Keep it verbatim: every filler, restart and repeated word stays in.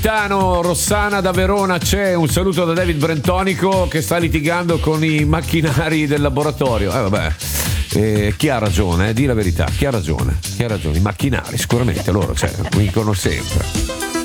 Tano Rossana da Verona c'è, un saluto da David Brentonico che sta litigando con i macchinari del laboratorio. Eh vabbè, eh, chi ha ragione? Eh? Di la verità, chi ha ragione? Chi ha ragione? I macchinari, sicuramente loro, cioè, vincono sempre.